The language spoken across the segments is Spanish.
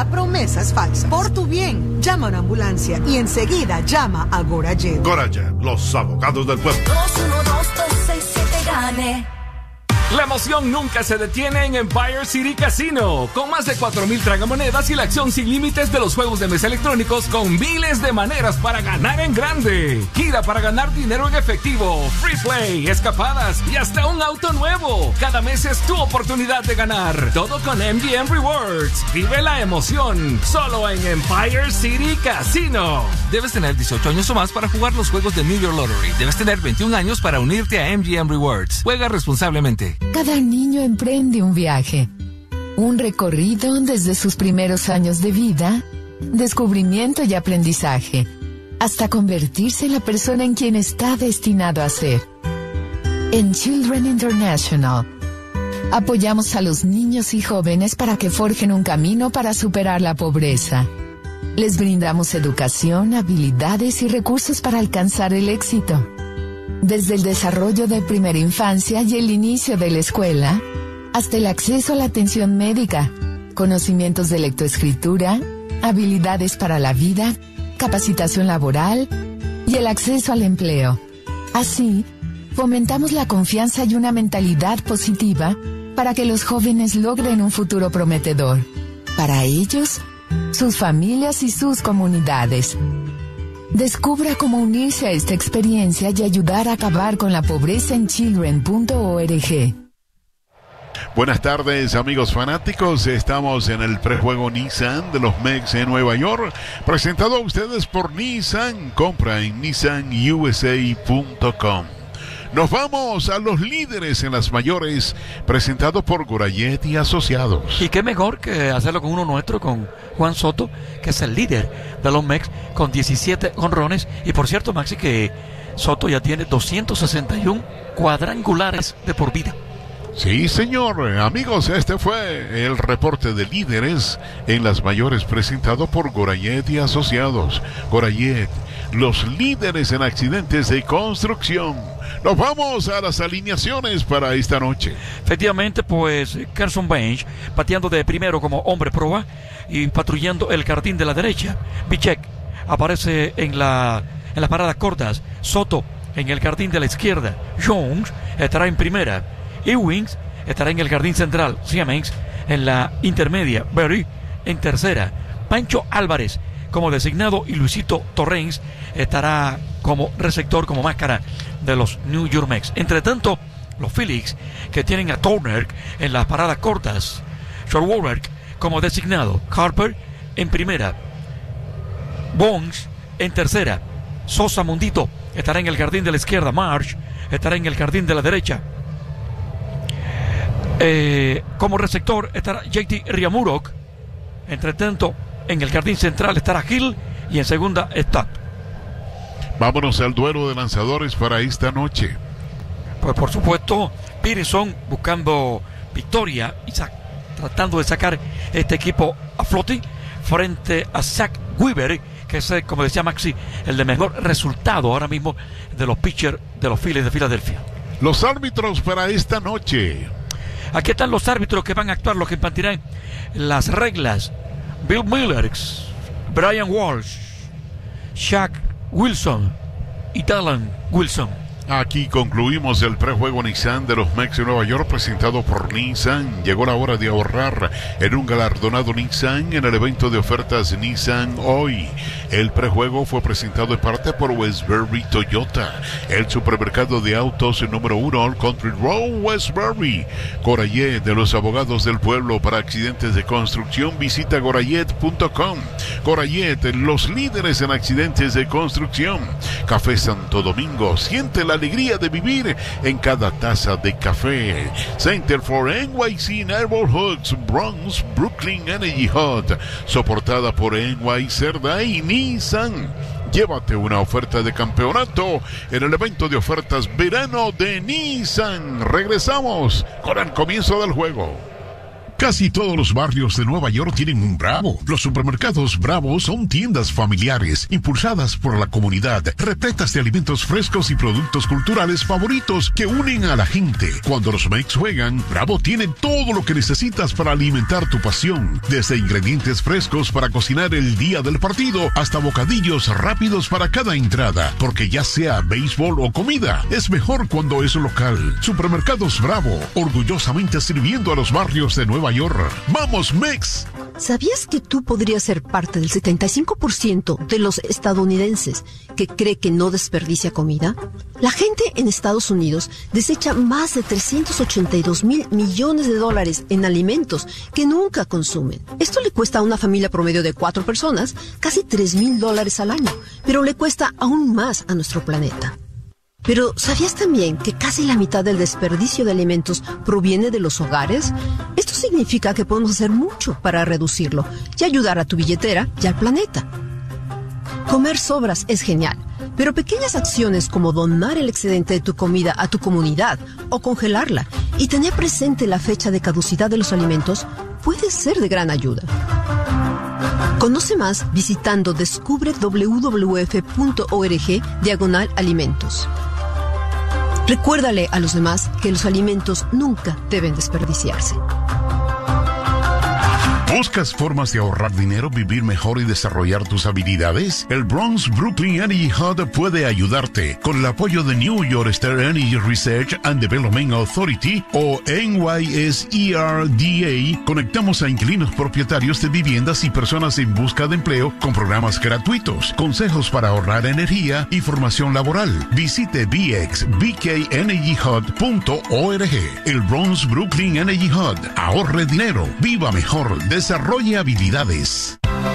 la promesa es falsa. Por tu bien, llama a una ambulancia y enseguida llama a Gorajet. Gorajet, los abogados del pueblo. 212-267-GANE. La emoción nunca se detiene en Empire City Casino. Con más de 4,000 tragamonedas y la acción sin límites de los juegos de mesa electrónicos con miles de maneras para ganar en grande. Gira para ganar dinero en efectivo, free play, escapadas y hasta un auto nuevo. Cada mes es tu oportunidad de ganar. Todo con MGM Rewards. Vive la emoción. Solo en Empire City Casino. Debes tener 18 años o más para jugar los juegos de New York Lottery. Debes tener 21 años para unirte a MGM Rewards. Juega responsablemente. Cada niño emprende un viaje, un recorrido desde sus primeros años de vida, descubrimiento y aprendizaje, hasta convertirse en la persona en quien está destinado a ser. En Children International, apoyamos a los niños y jóvenes para que forjen un camino para superar la pobreza. Les brindamos educación, habilidades y recursos para alcanzar el éxito. Desde el desarrollo de primera infancia y el inicio de la escuela, hasta el acceso a la atención médica, conocimientos de lectoescritura, habilidades para la vida, capacitación laboral y el acceso al empleo. Así, fomentamos la confianza y una mentalidad positiva para que los jóvenes logren un futuro prometedor. Para ellos, sus familias y sus comunidades. Descubra cómo unirse a esta experiencia y ayudar a acabar con la pobreza en children.org. Buenas tardes, amigos fanáticos. Estamos en el prejuego Nissan de los Mex en Nueva York, presentado a ustedes por Nissan. Compra en nissanusa.com. Nos vamos a los líderes en las mayores, presentado por Gorajet y Asociados. Y qué mejor que hacerlo con uno nuestro, con Juan Soto, que es el líder de los Mex, con 17 jonrones. Y por cierto, Maxi, que Soto ya tiene 261 cuadrangulares de por vida. Sí, señor. Amigos, este fue el reporte de líderes en las mayores, presentado por Gorajet y Asociados. Gorajet, los líderes en accidentes de construcción. Nos vamos a las alineaciones para esta noche. Efectivamente, pues Carson Bench pateando de primero como hombre proa y patrullando el jardín de la derecha. Bichek aparece en las paradas cortas. Soto en el jardín de la izquierda. Jones estará en primera. Ewings estará en el jardín central. Siemens en la intermedia. Berry en tercera. Pancho Álvarez como designado y Luisito Torrens estará como receptor, como máscara de los New York Mets. Entre tanto, los Phillies, que tienen a Turner en las paradas cortas, Shortwater como designado, Harper en primera, Bones en tercera, Sosa Mundito estará en el jardín de la izquierda, Marsh estará en el jardín de la derecha. Como receptor estará JT Riamurok. Entre tanto, en el jardín central estará Hill y en segunda está. Vámonos al duelo de lanzadores para esta noche. Pues por supuesto, Peterson buscando victoria y tratando de sacar este equipo a flote frente a Zach Weaver, que es, como decía Maxi, el de mejor resultado ahora mismo de los pitchers de los Phillies de Filadelfia. Los árbitros para esta noche. Aquí están los árbitros que van a actuar, los que impartirán las reglas. Bill Miller, Brian Walsh, Shaq Wilson y Talon Wilson. Aquí concluimos el prejuego Nissan de los Mets de Nueva York, presentado por Nissan. Llegó la hora de ahorrar en un galardonado Nissan en el evento de ofertas Nissan hoy. El prejuego fue presentado en parte por Westbury Toyota, el supermercado de autos número 1 All Country Road, Westbury. Gorajet, de los abogados del pueblo para accidentes de construcción. Visita gorajet.com. Gorajet, los líderes en accidentes de construcción. Café Santo Domingo, siente la alegría de vivir en cada taza de café. Center for NYC Neighborhoods, Bronx, Brooklyn Energy Hut, soportada por NY Cerda y Nissan. Llévate una oferta de campeonato en el evento de ofertas verano de Nissan. Regresamos con el comienzo del juego. Casi todos los barrios de Nueva York tienen un Bravo. Los supermercados Bravo son tiendas familiares, impulsadas por la comunidad, repletas de alimentos frescos y productos culturales favoritos que unen a la gente. Cuando los Mex juegan, Bravo tiene todo lo que necesitas para alimentar tu pasión. Desde ingredientes frescos para cocinar el día del partido, hasta bocadillos rápidos para cada entrada. Porque ya sea béisbol o comida, es mejor cuando es local. Supermercados Bravo, orgullosamente sirviendo a los barrios de Nueva York. ¡Vamos, Mex! ¿Sabías que tú podrías ser parte del 75% de los estadounidenses que cree que no desperdicia comida? La gente en Estados Unidos desecha más de 382 mil millones de dólares en alimentos que nunca consumen. Esto le cuesta a una familia promedio de 4 personas casi $3,000 al año, pero le cuesta aún más a nuestro planeta. Pero, ¿sabías también que casi la mitad del desperdicio de alimentos proviene de los hogares? Esto significa que podemos hacer mucho para reducirlo y ayudar a tu billetera y al planeta. Comer sobras es genial, pero pequeñas acciones como donar el excedente de tu comida a tu comunidad o congelarla y tener presente la fecha de caducidad de los alimentos puede ser de gran ayuda. Conoce más visitando descubre.wwf.org/alimentos. Recuérdale a los demás que los alimentos nunca deben desperdiciarse. ¿Buscas formas de ahorrar dinero, vivir mejor y desarrollar tus habilidades? El Bronx Brooklyn Energy Hub puede ayudarte. Con el apoyo de New York State Energy Research and Development Authority o NYSERDA, conectamos a inquilinos propietarios de viviendas y personas en busca de empleo con programas gratuitos, consejos para ahorrar energía y formación laboral. Visite bxbkenergyhub.org. El Bronx Brooklyn Energy Hub. Ahorre dinero, viva mejor, desarrolle habilidades.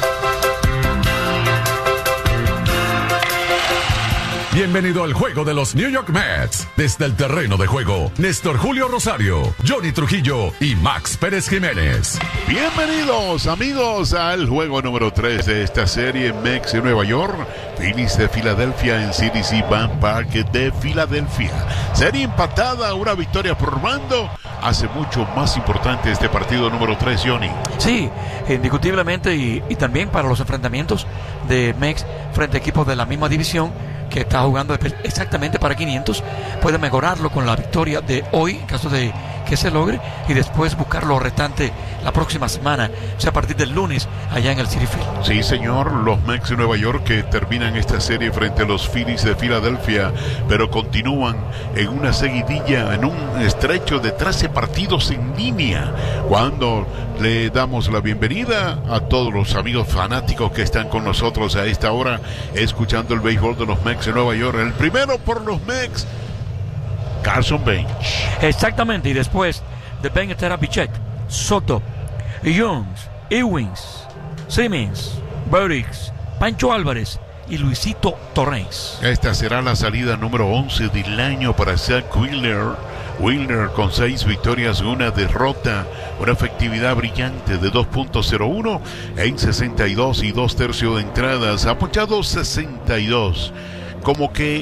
Bienvenido al juego de los New York Mets. Desde el terreno de juego, Néstor Julio Rosario, Johnny Trujillo y Max Pérez Jiménez. Bienvenidos, amigos, al juego número 3 de esta serie Mex en Nueva York. Phillies de Filadelfia en CDC Bank Park de Filadelfia. Serie empatada, una victoria por bando. Hace mucho más importante este partido número 3, Johnny. Sí, indiscutiblemente, y también para los enfrentamientos de Mex frente a equipos de la misma división que está jugando exactamente para 500, puede mejorarlo con la victoria de hoy, en caso de que se logre, y después buscar lo restante la próxima semana, o sea, a partir del lunes, allá en el Citi Field. Sí, señor, los Mets de Nueva York que terminan esta serie frente a los Phillies de Filadelfia, pero continúan en una seguidilla, en un estrecho de 13 partidos en línea, cuando le damos la bienvenida a todos los amigos fanáticos que están con nosotros a esta hora, escuchando el béisbol de los Mets de Nueva York. El primero por los Mets, Carson Bench. Exactamente, y después de Bench estará Bichette, Soto, Jones, Ewings, Simmons, Burix, Pancho Álvarez y Luisito Torrens. Esta será la salida número 11 del año para Zach Wheeler. Wheeler con 6 victorias, una derrota, una efectividad brillante de 2.01 en 62 y 2/3 de entradas, ha ponchado 62. Como que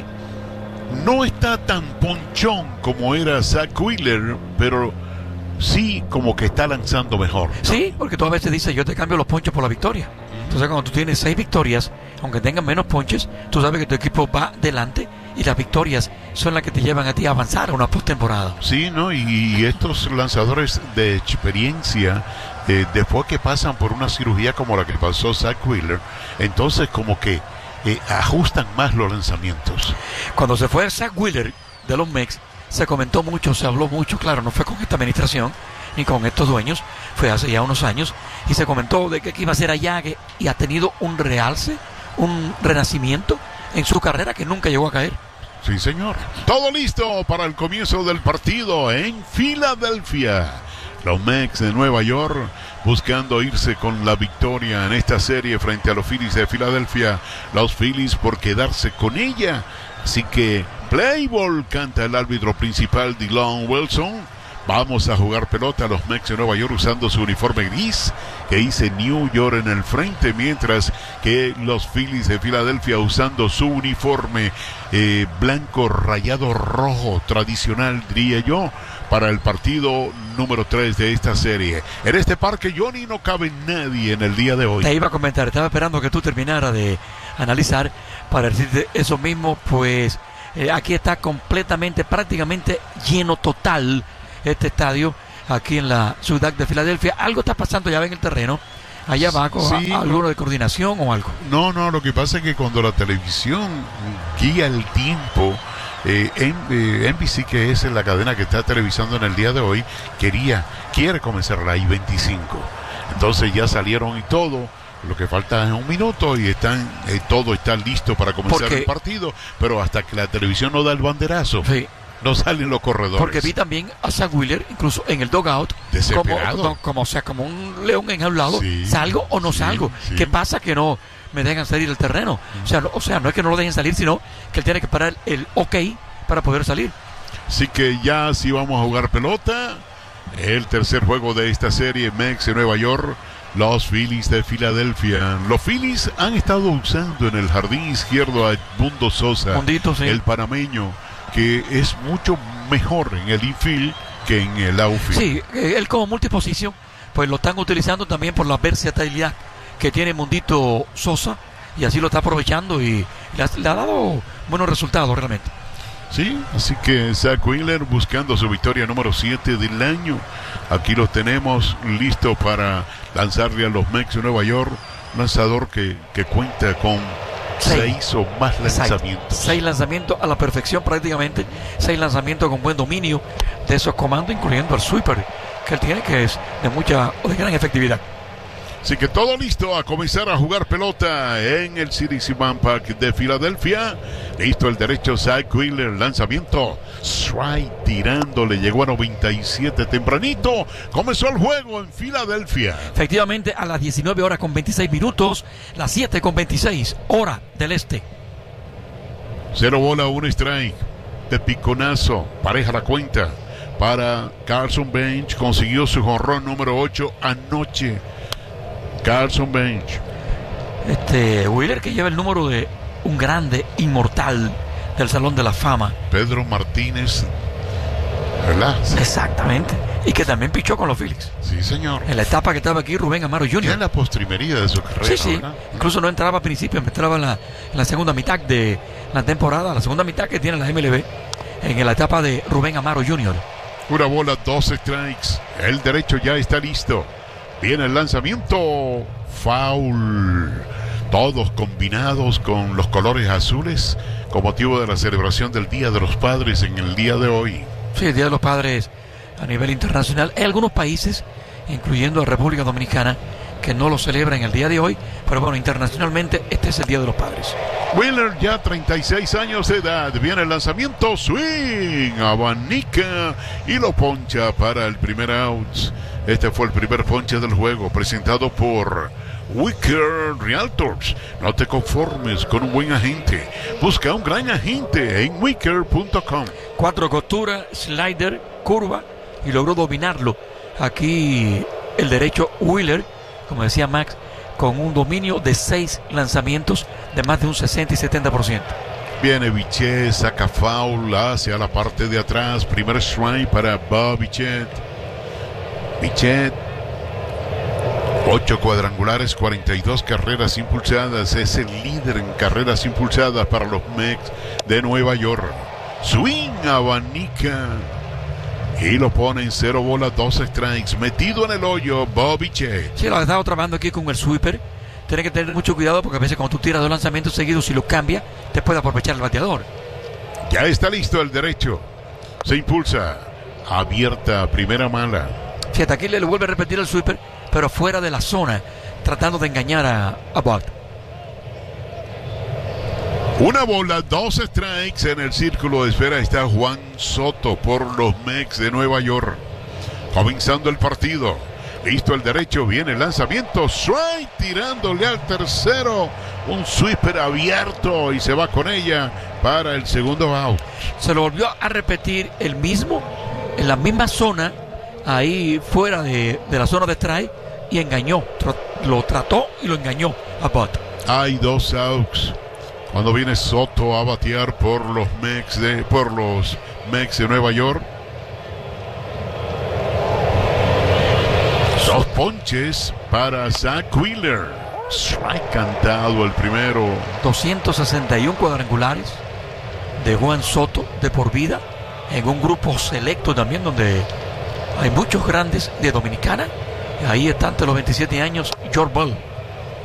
no está tan ponchón como era Zach Wheeler, pero sí como que está lanzando mejor, ¿no? Sí, porque tú a veces dices, yo te cambio los ponches por la victoria. Entonces cuando tú tienes 6 victorias, aunque tengan menos ponches, tú sabes que tu equipo va delante y las victorias son las que te llevan a ti a avanzar a una postemporada. Sí, ¿no? Y estos lanzadores de experiencia, después que pasan por una cirugía como la que pasó Zach Wheeler, entonces como que ajustan más los lanzamientos. Cuando se fue Zach Wheeler de los Mets, se comentó mucho, se habló mucho, claro, no fue con esta administración ni con estos dueños, fue hace ya unos años, y se comentó de que iba a ser allá, y ha tenido un realce, un renacimiento en su carrera que nunca llegó a caer. Sí, señor. Todo listo para el comienzo del partido en Filadelfia. Los Mets de Nueva York buscando irse con la victoria en esta serie frente a los Phillies de Filadelfia. Los Phillies por quedarse con ella. Así que play ball, canta el árbitro principal Dylan Wilson. Vamos a jugar pelota. Los Mets de Nueva York usando su uniforme gris que dice New York en el frente, mientras que los Phillies de Filadelfia usando su uniforme blanco rayado rojo tradicional, diría yo, para el partido número 3 de esta serie. En este parque, Johnny, no cabe nadie en el día de hoy. Te iba a comentar, estaba esperando que tú terminaras de analizar para decirte eso mismo, pues aquí está completamente, prácticamente lleno total este estadio, aquí en la ciudad de Filadelfia. Algo está pasando ya en el terreno, allá abajo, sí, alguno de coordinación o algo. No, lo que pasa es que cuando la televisión guía el tiempo, NBC, que es la cadena que está televisando en el día de hoy, quiere comenzar la I-25. Entonces ya salieron y todo. Lo que falta es un minuto y todo está listo para comenzar el partido. Pero hasta que la televisión no da el banderazo, sí, no salen los corredores. Porque vi también a Zach Wheeler, incluso en el dugout, desesperado, como un león enjaulado. Sí, ¿salgo o no salgo? Sí. ¿Qué pasa que no me dejan salir del terreno? O sea, no es que no lo dejen salir, sino que él tiene que parar el OK para poder salir. Así que ya sí vamos a jugar pelota. El tercer juego de esta serie, Mets de Nueva York, los Phillies de Filadelfia. Los Phillies han estado usando en el jardín izquierdo a Edmundo Sosa, Mondito, sí, el panameño, que es mucho mejor en el infield que en el outfield. Sí, él como multiposición, pues lo están utilizando también por la versatilidad que tiene Mondito Sosa, y así lo está aprovechando y le ha dado buenos resultados realmente. Sí, así que Zach Wheeler buscando su victoria número 7 del año. Aquí los tenemos listos para lanzarle a los Mets de Nueva York. Un lanzador que cuenta con 6 o más lanzamientos. 6 lanzamientos a la perfección prácticamente. 6 lanzamientos con buen dominio de esos comandos, incluyendo el sweeper que él tiene, que es de gran efectividad. Así que todo listo a comenzar a jugar pelota en el Citibank Park de Filadelfia. Listo el derecho, Zach Wheeler, lanzamiento, strike, tirándole, llegó a 97 tempranito. Comenzó el juego en Filadelfia. Efectivamente, a las 19 horas con 26 minutos, las 7 con 26, hora del este. 0 bola, 1 strike, de piconazo, pareja la cuenta para Carson Bench. Consiguió su jonrón número 8 anoche. Carson Bench. Wheeler, que lleva el número de un grande inmortal del Salón de la Fama, Pedro Martínez, ¿verdad? Exactamente. Y que también pichó con los Phillies. Sí, señor. En la etapa que estaba aquí Rubén Amaro Jr. Ya en la postrimería de su carrera. Sí. ¿Verdad? Incluso no entraba a principio, entraba en la segunda mitad de la temporada, la segunda mitad que tiene la MLB, en la etapa de Rubén Amaro Jr. 1 bola, 2 strikes. El derecho ya está listo. Viene el lanzamiento, foul. Todos combinados con los colores azules con motivo de la celebración del Día de los Padres en el día de hoy. Sí, el Día de los Padres a nivel internacional. Hay algunos países, incluyendo la República Dominicana, que no lo celebran el día de hoy, pero bueno, internacionalmente este es el Día de los Padres. Wheeler, ya 36 años de edad, viene el lanzamiento, swing, abanica y lo poncha para el primer out. Este fue el primer ponche del juego, presentado por Wicker Realtors. No te conformes con un buen agente, busca un gran agente en wicker.com. 4 costuras, slider, curva, y logró dominarlo. Aquí el derecho Wheeler, como decía Max, con un dominio de 6 lanzamientos de más de un 60 y 70%. Viene Bichette, saca foul hacia la parte de atrás. Primer strike para Bob Bichette. Bichette, 8 cuadrangulares, 42 carreras impulsadas. Es el líder en carreras impulsadas para los Mets de Nueva York. Swing, abanica y lo pone en 0 bolas, 2 strikes. Metido en el hoyo, Bob Bichette. Sí, lo ha estado trabajando aquí con el sweeper. Tiene que tener mucho cuidado porque a veces cuando tú tiras 2 lanzamientos seguidos, si lo cambia, te puede aprovechar el bateador. Ya está listo el derecho. Se impulsa. Abierta, primera mala. Fíjate, aquí le vuelve a repetir el sweeper, pero fuera de la zona, tratando de engañar a Bud. 1 bola, 2 strikes. En el círculo de espera está Juan Soto por los Mets de Nueva York. Comenzando el partido. Listo el derecho, viene el lanzamiento, strike, tirándole al tercero, un sweeper abierto y se va con ella para el segundo out. Se lo volvió a repetir el mismo, en la misma zona, ahí fuera de la zona de strike, y engañó, lo trató y lo engañó a Bud. Hay 2 outs. Cuando viene Soto a batear por los Mets de Nueva York. Dos ponches para Zach Wheeler. Strike cantado el primero. 261 cuadrangulares de Juan Soto de por vida, en un grupo selecto también donde hay muchos grandes de Dominicana. Ahí está ante los 27 años George Bell.